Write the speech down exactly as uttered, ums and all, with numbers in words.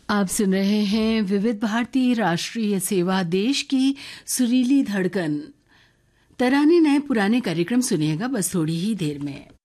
आप सुन रहे हैं विविध भारती राष्ट्रीय सेवा, देश की सुरीली धड़कन। तराने नए पुराने कार्यक्रम सुनिएगा बस थोड़ी ही देर में।